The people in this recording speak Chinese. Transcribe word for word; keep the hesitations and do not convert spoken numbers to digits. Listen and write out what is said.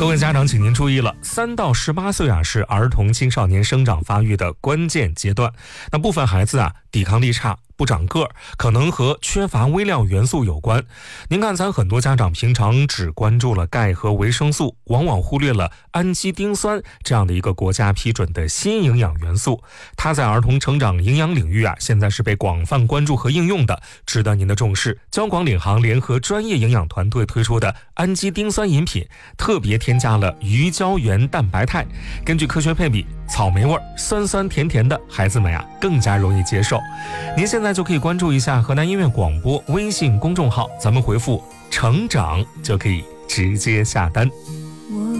各位家长，请您注意了，三到十八岁啊是儿童青少年生长发育的关键阶段。那部分孩子啊抵抗力差，不长个儿，可能和缺乏微量元素有关。您看，咱很多家长平常只关注了钙和维生素，往往忽略了氨基丁酸这样的一个国家批准的新营养元素。它在儿童成长营养领域啊，现在是被广泛关注和应用的，值得您的重视。交广领航联合专业营养团队推出的氨基丁酸饮品，特别添加了鱼胶原蛋白肽，根据科学配比，草莓味儿，酸酸甜甜的，孩子们呀、啊、更加容易接受。您现在就可以关注一下河南音乐广播微信公众号，咱们回复成长就可以直接下单。